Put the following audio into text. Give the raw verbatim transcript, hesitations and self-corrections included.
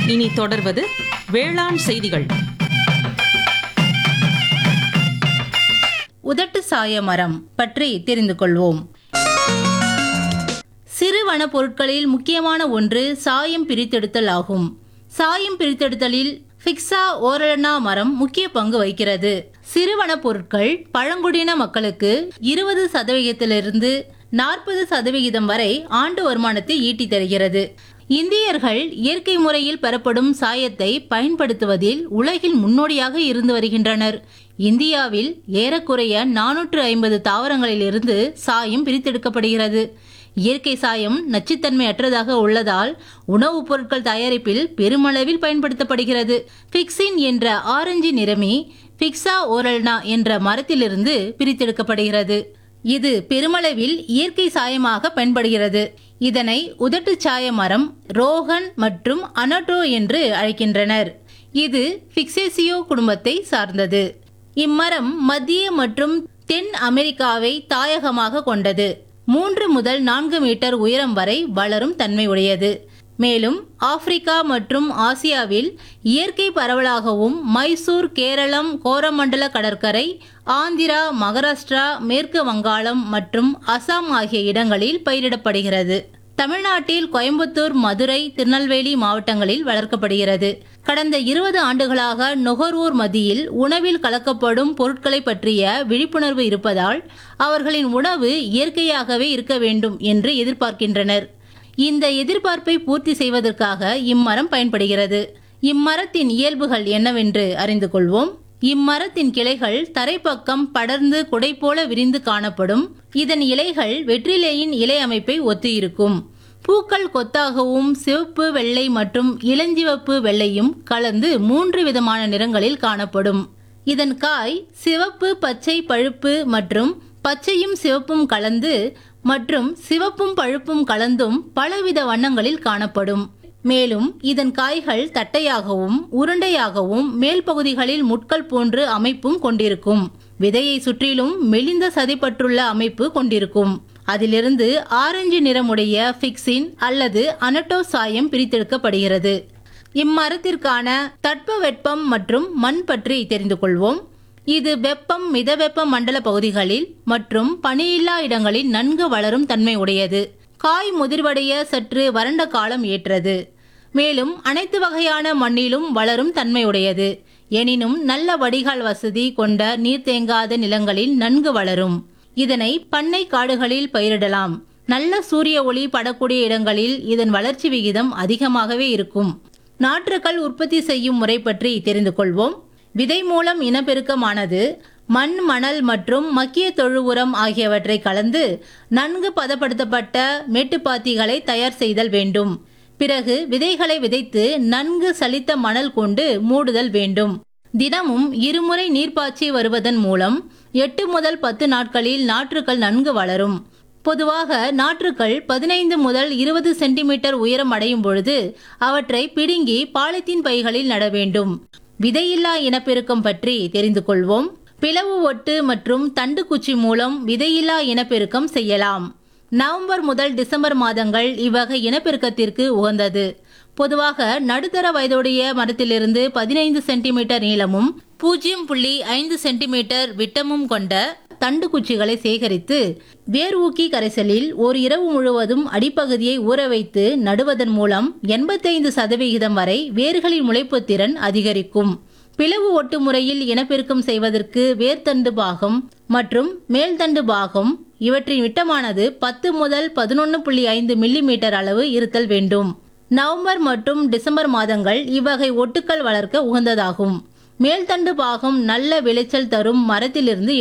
இனி தொடர்வது வேளாண் செய்திகள். உதட்டு சாய மரம் பற்றி தெரிந்து கொள்வோம். சிறு வன பொருட்களில் முக்கியமான ஒன்று சாயம் பிரித்தெடுத்தல் ஆகும். சாயம் பிரித்தெடுத்தலில் பிக்ஸா ஓரலனா மரம் முக்கிய பங்கு வகிக்கிறது. சிறுவன பொருட்கள் பழங்குடியின மக்களுக்கு இருபது சதவிகிதத்திலிருந்து நாற்பது சதவிகிதம் வரை ஆண்டு வருமானத்தை ஈட்டி தருகிறது. இந்தியர்கள் இயற்கை முறையில் பெறப்படும் சாயத்தை பயன்படுத்துவதில் உலகில் முன்னோடியாக இருந்து வருகின்றனர். இந்தியாவில் ஏறக்குறைய நானூற்று ஐம்பது தாவரங்களிலிருந்து சாயம் பிரித்தெடுக்கப்படுகிறது. இயற்கை சாயம் நச்சுத்தன்மை அற்றதாக உள்ளதால் உணவுப் பொருட்கள் தயாரிப்பில் பெருமளவில் பயன்படுத்தப்படுகிறது. பிக்சின் என்ற ஆரஞ்சு நிறமி பிக்ஸா ஓரல்னா என்ற மரத்திலிருந்து பிரித்தெடுக்கப்படுகிறது. இது பெருமளவில் இயற்கை சாயமாக பயன்படுகிறது. இதனை உதட்டு சாய மரம், ரோகன் மற்றும் அனட்டோ என்று அழைக்கின்றனர். இது பிக்சேசியோ குடும்பத்தை சார்ந்தது. இம்மரம் மத்திய மற்றும் தென் அமெரிக்காவை தாயகமாக கொண்டது. மூன்று முதல் நான்கு மீட்டர் உயரம் வரை வளரும் தன்மை உடையது. மேலும் ஆப்பிரிக்கா மற்றும் ஆசியாவில் இயற்கை பரவலாகவும் மைசூர், கேரளம், கோரமண்டல கடற்கரை, ஆந்திரா, மகாராஷ்டிரா, மேற்கு வங்காளம் மற்றும் அசாம் ஆகிய இடங்களில் பயிரிடப்படுகிறது. தமிழ்நாட்டில் கோயம்புத்தூர், மதுரை, திருநெல்வேலி மாவட்டங்களில் வளர்க்கப்படுகிறது. கடந்த இருபது ஆண்டுகளாக நுகர்வோர் மத்தியில் உணவில் கலக்கப்படும் பொருட்களை பற்றிய விழிப்புணர்வு இருப்பதால் அவர்களின் உணவு இயற்கையாகவே இருக்க வேண்டும் என்று எதிர்பார்க்கின்றனர். இந்த எதிர்பார்ப்பை பூர்த்தி செய்வதற்காக இம்மரம் பயன்படுகிறது. இம்மரத்தின் இயல்புகள் என்னவென்று அறிந்து கொள்வோம். இம்மரத்தின் கிளைகள் தரைப்பக்கம் படர்ந்து குடை போல விரிந்து காணப்படும். இதன் இலைகள் வெற்றிலையின் இலை அமைப்பை ஒத்து இருக்கும். பூக்கள் கொத்தாகவும் சிவப்பு, வெள்ளை மற்றும் இளஞ்சிவப்பு வெள்ளையும் கலந்து மூன்று விதமான நிறங்களில் காணப்படும். இதன் காய் சிவப்பு, பச்சை, பழுப்பு மற்றும் பச்சையும் சிவப்பும் கலந்து மற்றும் சிவப்பும் பழுப்பும் கலந்தும் பலவித வண்ணங்களில் காணப்படும். மேலும் இதன் காய்கள் தட்டையாகவும் உருண்டையாகவும் மேல் பகுதிகளில் முட்கள் போன்று அமைப்பும் கொண்டிருக்கும். விதையை சுற்றிலும் மெலிந்த சதைப்பற்றுள்ள அமைப்பு கொண்டிருக்கும். அதிலிருந்து ஆரஞ்சு நிறமுடைய பிக்சின் அல்லது அனட்டோ சாயம் பிரித்தெடுக்கப்படுகிறது. இம்மரத்திற்கான தட்பவெப்பம் மற்றும் மண் பற்றி தெரிந்து கொள்வோம். இது வெப்பம், மிதவெப்ப மண்டல பகுதிகளில் மற்றும் பனியில்லா இடங்களில் நன்கு வளரும் தன்மை உடையது. காய் முதிர்வடைய சற்று வறண்ட காலம் ஏற்றது. மேலும் அனைத்து வகையான மண்ணிலும் வளரும் தன்மையுடையது. எனினும் நல்ல வடிகால் வசதி கொண்ட நீர் தேங்காத நிலங்களில் நன்கு வளரும். இதனை பண்ணை காடுகளில் பயிரிடலாம். நல்ல சூரிய ஒளி படக்கூடிய இடங்களில் இதன் வளர்ச்சி விகிதம் அதிகமாகவே இருக்கும். நாற்றுக்கள் உற்பத்தி செய்யும் முறை பற்றி தெரிந்து கொள்வோம். விதை மூலம் இனப்பெருக்கமானது மண், மணல் மற்றும் மக்கிய தொழு உரம் ஆகியவற்றை கலந்து நன்கு பதப்படுத்தப்பட்ட மேட்டுப்பாத்திகளை தயார் செய்தல் வேண்டும். பிறகு விதைகளை விதைத்து நன்கு சலித்த மணல் கொண்டு மூடுதல் வேண்டும். தினமும் இருமுறை நீர்ப்பாய்ச்சி வருவதன் மூலம் எட்டு முதல் பத்து நாட்களில் நாற்றுக்கள் நன்கு வளரும். பொதுவாக நாற்றுக்கள் பதினைந்து முதல் இருபது சென்டிமீட்டர் உயரம் அடையும் பொழுது அவற்றை பிடுங்கி பாலித்தீன் பைகளில் நட வேண்டும். விதையில்லா இனப்பெருக்கம் பற்றி தெரிந்து கொள்வோம். பிளவு ஒட்டு மற்றும் தண்டு குச்சி மூலம் விதையில்லா இனப்பெருக்கம் செய்யலாம். நவம்பர் முதல் டிசம்பர் மாதங்கள் இவ்வகை இனப்பெருக்கத்திற்கு உகந்தது. பொதுவாக நடுத்தர வயதுடைய மரத்திலிருந்து பதினைந்து சென்டிமீட்டர் நீளமும் பூஜ்ஜியம் புள்ளி ஐந்து சென்டிமீட்டர் விட்டமும் கொண்ட தண்டு குச்சிகளை சேகரித்து வேர் ஊக்கி கரைசலில் ஒரு இரவு முழுவதும் அடிப்பகுதியை ஊற வைத்து நடுவதன் மூலம் எண்பத்தைந்து சதவிகிதம் வரை வேர்களின் முளைப்பு திறன் அதிகரிக்கும். பிளவு ஒட்டு முறையில் இனப்பெருக்கம் செய்வதற்கு வேர்த்தண்டு பாகம் மற்றும் மேல்தண்டு பாகம் இவற்றின் விட்டமானது பத்து முதல் பதினொன்று புள்ளி ஐந்து மில்லி மீட்டர் அளவு இருத்தல் வேண்டும். நவம்பர் மற்றும் டிசம்பர் மாதங்கள் இவ்வகை ஒட்டுக்கள் வளர்க்க உகந்ததாகும். மேல்தண்டு பாகம் நல்ல விளைச்சல் தரும் மரத்திலிருந்து